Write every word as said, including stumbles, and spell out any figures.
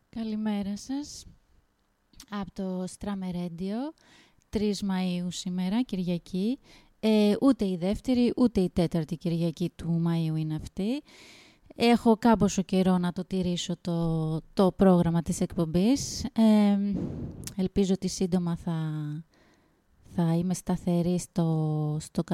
Καλημέρα σας από το Στράμε Radio, τρεις Μαΐου σήμερα, Κυριακή. Ε, ούτε η δεύτερη, ούτε η τέταρτη Κυριακή του Μαΐου είναι αυτή. Έχω κάμποσο καιρό να το τηρήσω το, το πρόγραμμα της εκπομπής. Ε, ελπίζω ότι σύντομα θα, θα είμαι σταθερή στο, στο